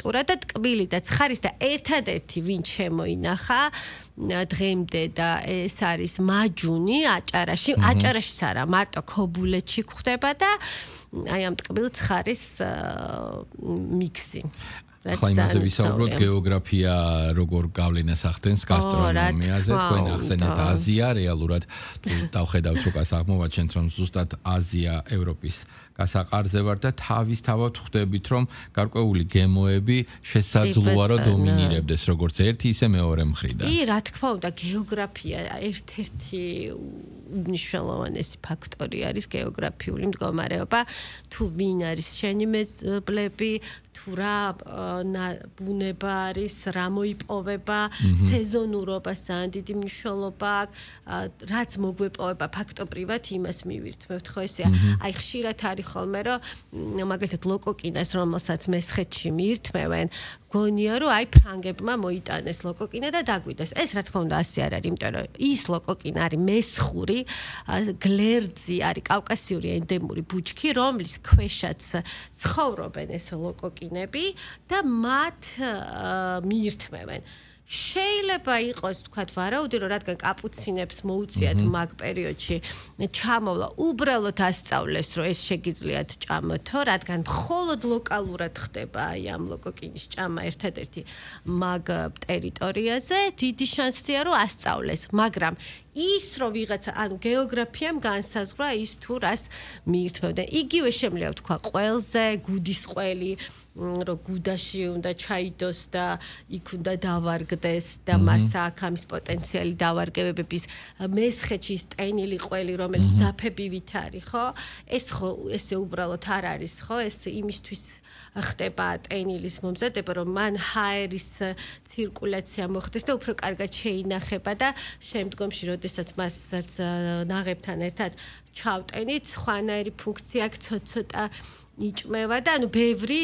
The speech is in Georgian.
ტემპერატურა და ტკბილი და ცხარის და ერთადერთი ვინ შემოინახა დღემდე და ეს არის მაჯუნი აჭარაშიც არა მარტო ქობულეთში გვხდება და აი ამ ტკბილ ცხარის მიქსი ახლა იმაზე ვისაუბროთ გეოგრაფია როგორ გავლენას ახდენს გასტრონომიაზე თქვენ ახსენეთ აზია რეალურად თუ დავხედავთ უკას აღმოვაჩენთ რომ ზუსტად აზია ევროპის გასაყარზე ვარ და თავისთავად ხვდებით რომ გარკვეული გემოები შესაძლოა რომ დომინირებდეს როგორც ერთი ისე მეორე მხრიდან. კი, რა თქმა უნდა, გეოგრაფია ერთ-ერთი უნიშნელოვანესი ფაქტორი არის გეოგრაფიული მდგომარეობა, თუ ვინ არის შენი მეზობლები, თუ რა ბუნება არის, რა მოიპოვება, სეზონურობას ძალიან დიდი მნიშვნელობა აქვს, რაც მოგვეპოვება ფაქტობრივად იმას მივირთმევთ, ხო ესეა. აი ხშირად არის ხოლმე რომ მაგალითად ლოკოკინას რომელსაც მესხეთში მიირთმევენ გონია რომ აი ფრანგებმა მოიტანეს ლოკოკინა და დაგვიდეს. ეს რა თქმა უნდა ასე არ არის, იმიტომ რომ ის ლოკოკინა არის მესხური, გლერძი არის კავკასიური ენდემური ბუჩქი, რომლის ქვეშაც ცხოვრობენ ეს ლოკოკინები და მათ მიირთმევენ. შეიძლება იყოს თქვათ ვარაუდი რომ რადგან კაპუცინებს მოუწიათ მაგ პერიოდში ჩამოვლა უბრალოდ ასწავლეს რომ ეს შეგიძლიათ ჭამოთო რადგან მხოლოდ ლოკალურად ხდება აი ამ ლოკოკინის ჭამა ერთადერთი მაგ ტერიტორიაზე დიდი შანსია რომ ასწავლეს მაგრამ ის რომ ვიღაცა ანუ გეოგრაფიამ განსაზღვრა ის თუ რას მიირთმევდნენ იგივე შემიძლია ვთქვა ყველზე გუდის ყველი რომ გუდაში უნდა ჩაიდოს და იქ უნდა დავარგდეს და მას აქვს ამის პოტენციალი დავარგებების მესხეთში ტენილი ყველი რომელიც ზაფებივით არის ხო ეს ხო ესე უბრალოდ არ არის ხო ეს იმისთვის ხდება ტენილის მომზადება რომ მან ჰაერის ცირკულაცია მოხდეს და უფრო კარგად შეინახება და შემდგომში როდესაც მასაც ნაღებთან ერთად ჩავტენით სხვანაირი ფუნქცია აქვს ცოტა იჭმევა და ანუ ბევრი